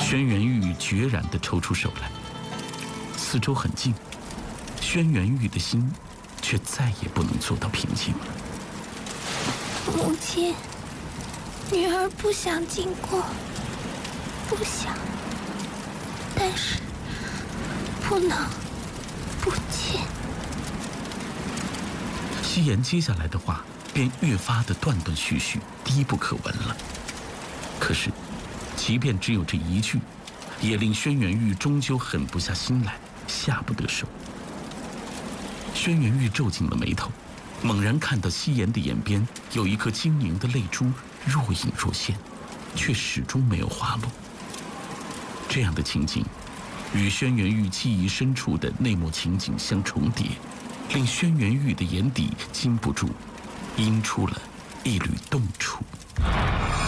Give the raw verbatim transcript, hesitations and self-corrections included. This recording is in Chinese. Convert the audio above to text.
轩辕玉决然地抽出手来，四周很静，轩辕玉的心却再也不能做到平静了。 母亲，女儿不想经过，不想，但是不能不见。 夕颜接下来的话便越发的断断续续，低不可闻了。可是，即便只有这一句，也令轩辕玉终究狠不下心来，下不得手。轩辕玉皱紧了眉头，猛然看到夕颜的眼边有一颗晶莹的泪珠，若隐若现，却始终没有滑落。这样的情景，与轩辕玉记忆深处的那幕情景相重叠，令轩辕玉的眼底禁不住映出了一缕动触。